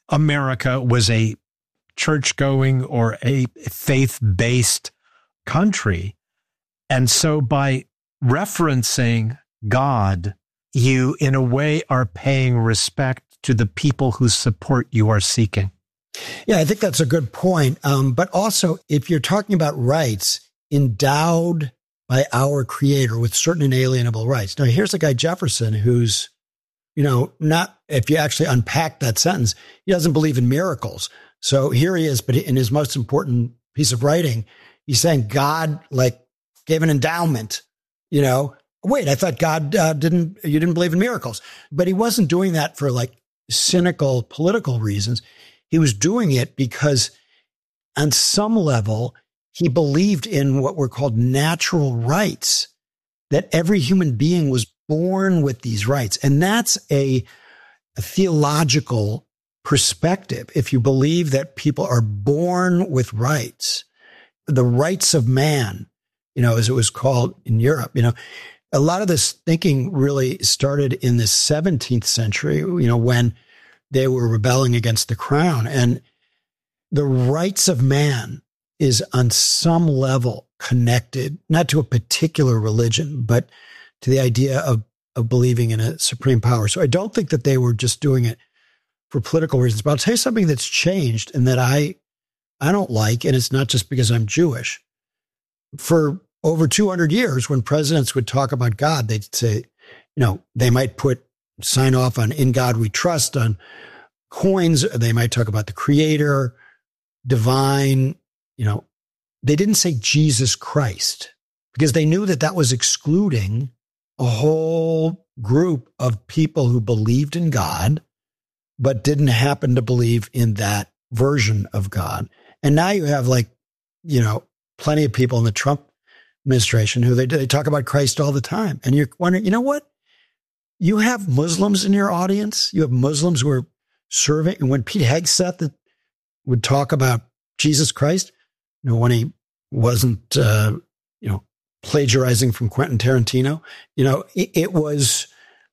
America was a church-going or a faith-based country. And so by referencing God, you, in a way, are paying respect to the people whose support you are seeking. Yeah, I think that's a good point. But also, if you're talking about rights endowed by our Creator with certain inalienable rights. Now, here's a guy, Jefferson, who's, not, if you actually unpack that sentence, he doesn't believe in miracles. So here he is, but in his most important piece of writing, he's saying God, gave an endowment, Wait, I thought God you didn't believe in miracles. But he wasn't doing that for cynical political reasons. He was doing it because on some level, he believed in what were called natural rights, that every human being was born with these rights. And that's a theological perspective. If you believe that people are born with rights, the rights of man, as it was called in Europe, a lot of this thinking really started in the 17th century, when they were rebelling against the crown. And the rights of man is on some level connected, not to a particular religion, but to the idea of believing in a supreme power. So I don't think that they were just doing it for political reasons. But I'll tell you something that's changed and that I don't like, and it's not just because I'm Jewish. For over 200 years, when presidents would talk about God, they'd say, they might sign off on "In God We Trust" on coins. They might talk about the Creator, divine, they didn't say Jesus Christ because they knew that was excluding a whole group of people who believed in God, but didn't happen to believe in that version of God. And now you have plenty of people in the Trump administration who they talk about Christ all the time. And you're wondering, you know what? You have Muslims in your audience. You have Muslims who are serving. And when Pete Hegseth would talk about Jesus Christ, when he wasn't, plagiarizing from Quentin Tarantino, it was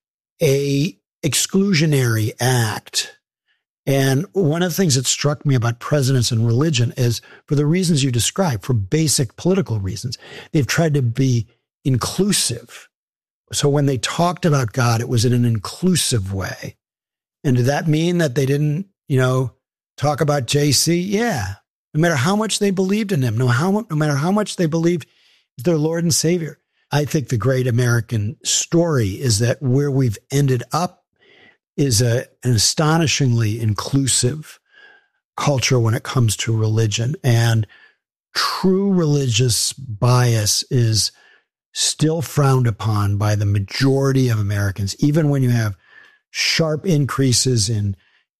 a exclusionary act. And one of the things that struck me about presidents and religion is, for the reasons you described, for basic political reasons, they've tried to be inclusive. So when they talked about God, it was in an inclusive way. And did that mean that they didn't, talk about JC? Yeah. No matter how much they believed in him, no matter how much they believed their Lord and Savior. I think the great American story is that where we've ended up is an astonishingly inclusive culture when it comes to religion. And true religious bias is still frowned upon by the majority of Americans, even when you have sharp increases in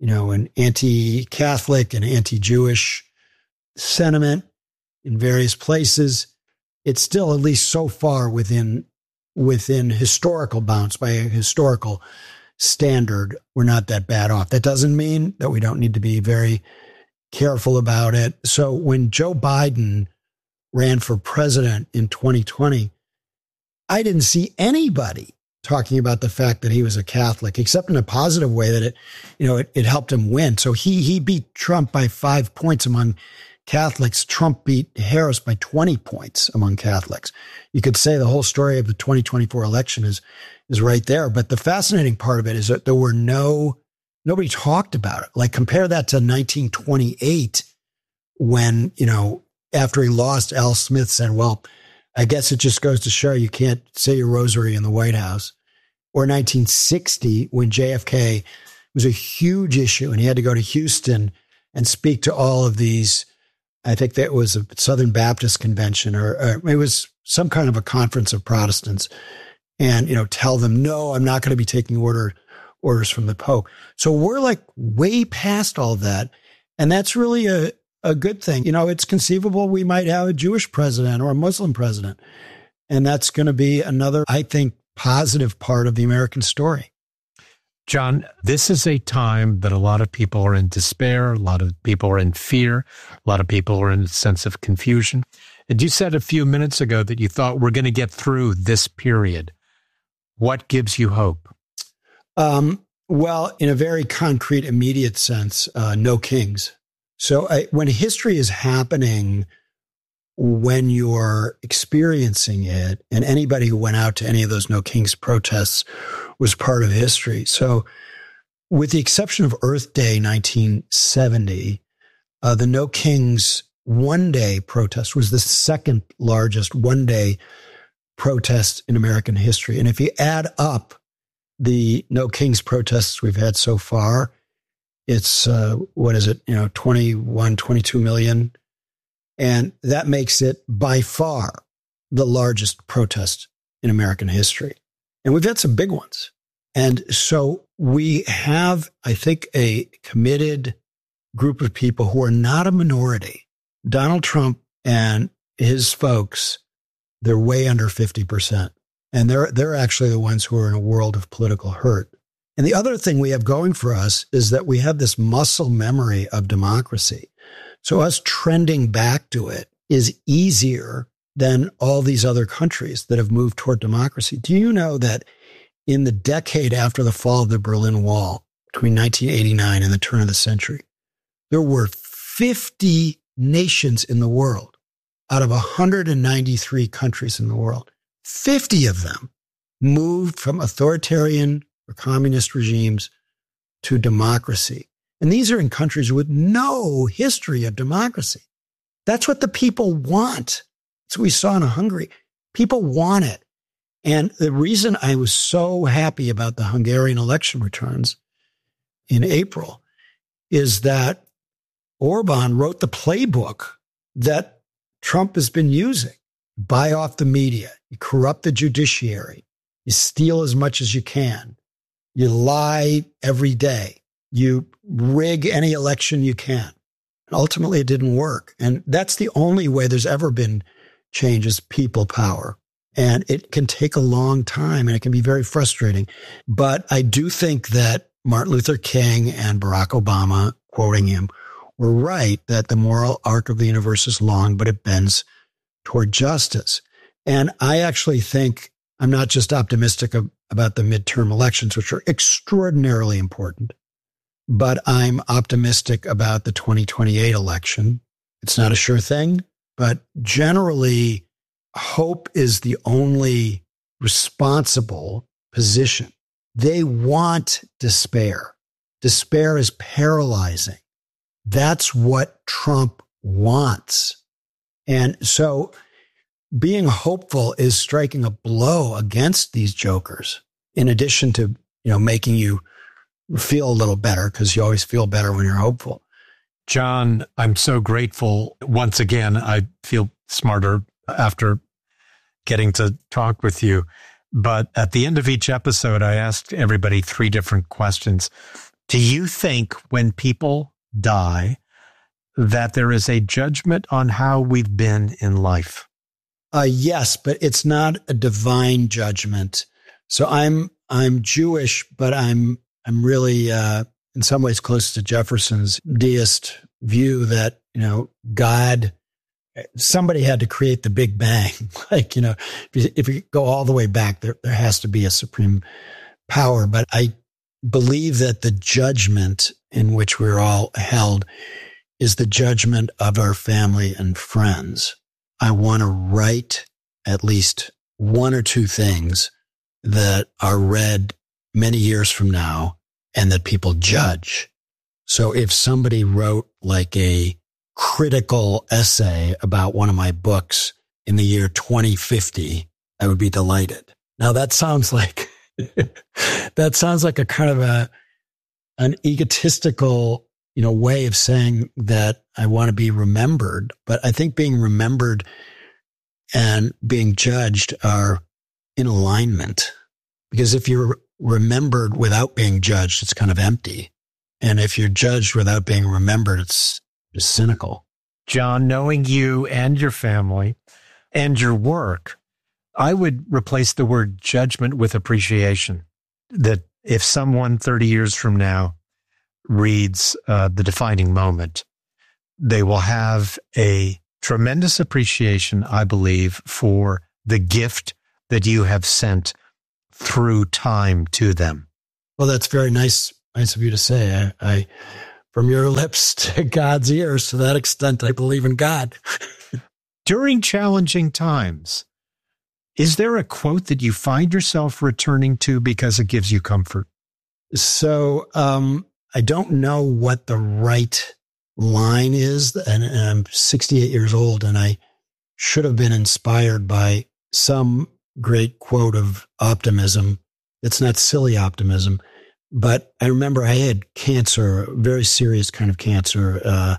anti-Catholic and anti-Jewish sentiment in various places. It's still, at least so far, within historical bounds, by a historical standard, we're not that bad off. That doesn't mean that we don't need to be very careful about it. So when Joe Biden ran for president in 2020, I didn't see anybody talking about the fact that he was a Catholic, except in a positive way that it helped him win. So he beat Trump by 5 points among Catholics. Trump beat Harris by 20 points among Catholics. You could say the whole story of the 2024 election is right there. But the fascinating part of it is that there were nobody talked about it. Like, compare that to 1928 when, after he lost, Al Smith said, well, I guess it just goes to show you can't say your rosary in the White House. Or 1960 when JFK was a huge issue and he had to go to Houston and speak to all of these. I think that was a Southern Baptist convention or it was some kind of a conference of Protestants and, tell them, no, I'm not going to be taking orders from the Pope. So we're way past all that. And that's really a good thing. It's conceivable we might have a Jewish president or a Muslim president. And that's going to be another, I think, positive part of the American story. John, this is a time that a lot of people are in despair, a lot of people are in fear, a lot of people are in a sense of confusion. And you said a few minutes ago that you thought we're going to get through this period. What gives you hope? Well, in a very concrete, immediate sense, no kings. So when history is happening, when you're experiencing it, and anybody who went out to any of those No Kings protests was part of history. So with the exception of Earth Day 1970, the No Kings one-day protest was the second largest one-day protest in American history. And if you add up the No Kings protests we've had so far, it's, 21, 22 million. And that makes it by far the largest protest in American history. And we've had some big ones. And so we have, I think, a committed group of people who are not a minority. Donald Trump and his folks, they're way under 50%. And they're actually the ones who are in a world of political hurt. And the other thing we have going for us is that we have this muscle memory of democracy. So us trending back to it is easier than all these other countries that have moved toward democracy. Do you know that in the decade after the fall of the Berlin Wall, between 1989 and the turn of the century, there were 50 nations in the world out of 193 countries in the world. 50 of them moved from authoritarian or communist regimes to democracy. And these are in countries with no history of democracy. That's what the people want. That's what we saw in Hungary. People want it. And the reason I was so happy about the Hungarian election returns in April is that Orban wrote the playbook that Trump has been using. Buy off the media. You corrupt the judiciary. You steal as much as you can. You lie every day. You rig any election you can. And ultimately, it didn't work. And that's the only way there's ever been change is people power. And it can take a long time and it can be very frustrating. But I do think that Martin Luther King and Barack Obama, quoting him, were right that the moral arc of the universe is long, but it bends toward justice. And I actually think I'm not just optimistic about the midterm elections, which are extraordinarily important, but I'm optimistic about the 2028 election. It's not a sure thing, but generally, hope is the only responsible position. They want despair. Despair is paralyzing. That's what Trump wants. And so being hopeful is striking a blow against these jokers, in addition to, making you feel a little better, because you always feel better when you're hopeful. John, I'm so grateful. Once again, I feel smarter after getting to talk with you. But at the end of each episode, I asked everybody 3 different questions. Do you think when people die that there is a judgment on how we've been in life? Yes, but it's not a divine judgment. So I'm Jewish, but I'm really in some ways close to Jefferson's deist view that, God, somebody had to create the Big Bang. If you go all the way back, there has to be a supreme power. But I believe that the judgment in which we're all held is the judgment of our family and friends. I want to write at least 1 or 2 things that are read many years from now and that people judge. So if somebody wrote like a critical essay about one of my books in the year 2050, I would be delighted. Now that sounds like a kind of an egotistical, way of saying that I want to be remembered. But I think being remembered and being judged are in alignment, because if you're remembered without being judged, it's kind of empty. And if you're judged without being remembered, it's just cynical. John, knowing you and your family and your work, I would replace the word judgment with appreciation. That if someone 30 years from now reads The Defining Moment, they will have a tremendous appreciation, I believe, for the gift that you have sent through time to them. Well, that's very nice of you to say. I from your lips to God's ears, to that extent, I believe in God. During challenging times, is there a quote that you find yourself returning to because it gives you comfort? So I don't know what the right line is, and I'm 68 years old, and I should have been inspired by some great quote of optimism. It's not silly optimism, but I remember I had cancer, a very serious kind of cancer,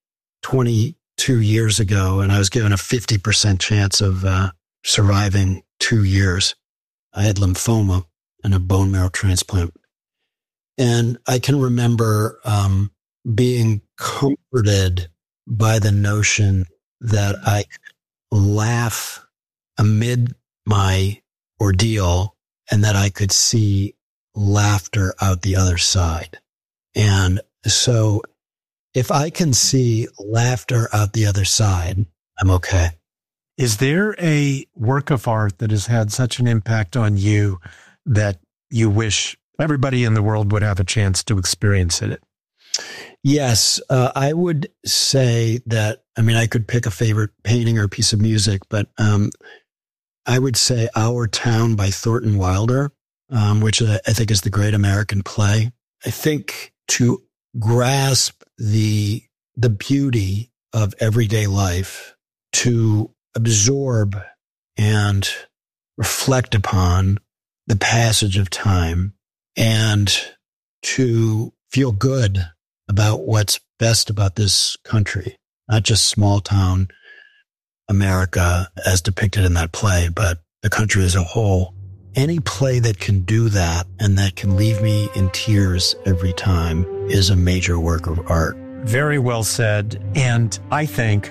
22 years ago, and I was given a 50% chance of surviving 2 years. I had lymphoma and a bone marrow transplant. And I can remember being comforted by the notion that I could laugh amid my ordeal and that I could see laughter out the other side. And so if I can see laughter out the other side, I'm okay. Is there a work of art that has had such an impact on you that you wish everybody in the world would have a chance to experience it? Yes, I would say that, I could pick a favorite painting or a piece of music, but I would say Our Town by Thornton Wilder, which I think is the great American play. I think to grasp the beauty of everyday life, to absorb and reflect upon the passage of time, and to feel good about what's best about this country, not just small town America as depicted in that play, but the country as a whole. Any play that can do that and that can leave me in tears every time is a major work of art. Very well said. And I think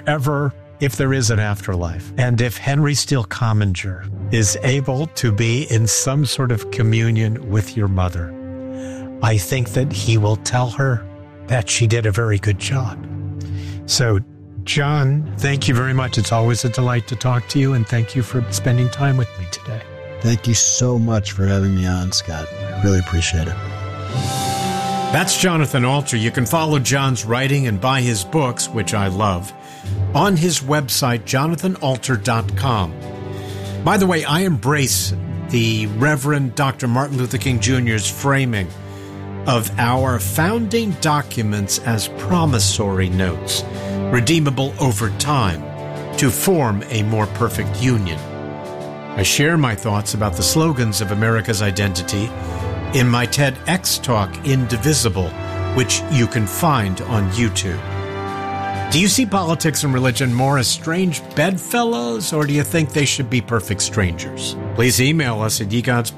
if there is an afterlife, and if Henry Steele Commager is able to be in some sort of communion with your mother, I think that he will tell her that she did a very good job. So, John, thank you very much. It's always a delight to talk to you, and thank you for spending time with me today. Thank you so much for having me on, Scott. I really appreciate it. That's Jonathan Alter. You can follow John's writing and buy his books, which I love, on his website, jonathanalter.com. By the way, I embrace the Reverend Dr. Martin Luther King Jr.'s framing of our founding documents as promissory notes, redeemable over time, to form a more perfect union. I share my thoughts about the slogans of America's identity in my TEDx talk, Indivisible, which you can find on YouTube. Do you see politics and religion more as strange bedfellows, or do you think they should be perfect strangers? Please email us at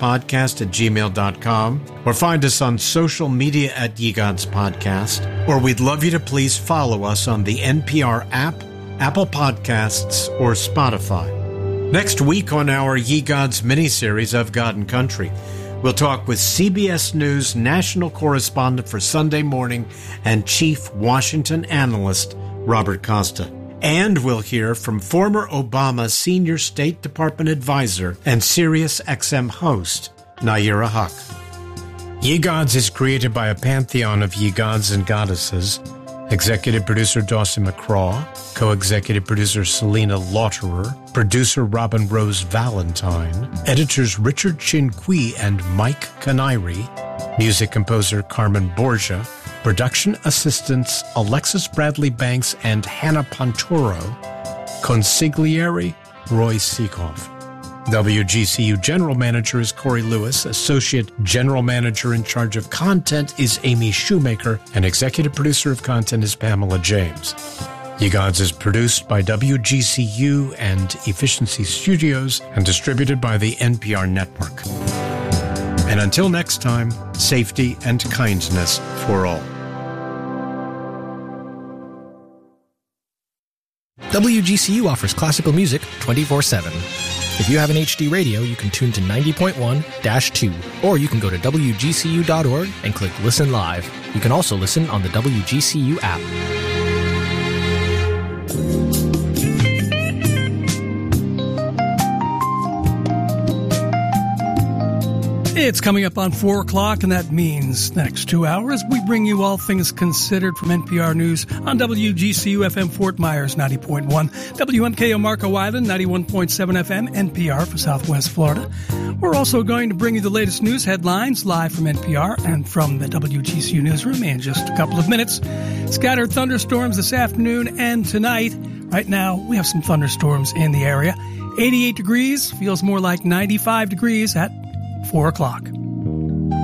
yegodspodcast@gmail.com, or find us on social media at yegodspodcast, or we'd love you to please follow us on the NPR app, Apple Podcasts, or Spotify. Next week on our Ye Gods miniseries of God and Country, we'll talk with CBS News national correspondent for Sunday Morning and chief Washington analyst Robert Costa. And we'll hear from former Obama senior State Department advisor and Sirius XM host, Nayyirah Haq. Ye Gods is created by a pantheon of ye gods and goddesses. Executive producer Dawson McCraw, co-executive producer Selena Lauterer, producer Robin Rose Valentine, editors Richard Chinqui and Mike Canary, music composer Carmen Borgia, production assistants Alexis Bradley Banks and Hannah Pontoro, consigliere Roy Seekoff. WGCU General Manager is Corey Lewis, Associate General Manager in charge of content is Amy Shoemaker, and Executive Producer of Content is Pamela James. Ye Gods is produced by WGCU and Efficiency Studios and distributed by the NPR Network. And until next time, safety and kindness for all. WGCU offers classical music 24/7. If you have an HD radio, you can tune to 90.1-2, or you can go to WGCU.org and click Listen Live. You can also listen on the WGCU app. It's coming up on 4 o'clock, and that means the next 2 hours we bring you all things considered from NPR News on WGCU FM Fort Myers 90.1, WMKO Marco Island 91.7 FM, NPR for Southwest Florida. We're also going to bring you the latest news headlines live from NPR and from the WGCU newsroom in just a couple of minutes. Scattered thunderstorms this afternoon and tonight. Right now, we have some thunderstorms in the area. 88 degrees, feels more like 95 degrees at 4 o'clock.